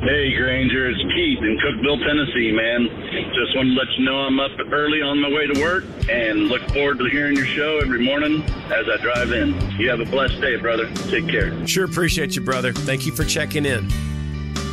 Hey, Granger, it's Keith in Cookeville, Tennessee, man. Just wanted to let you know I'm up early on my way to work and look forward to hearing your show every morning as I drive in. You have a blessed day, brother. Take care. Sure appreciate you, brother. Thank you for checking in.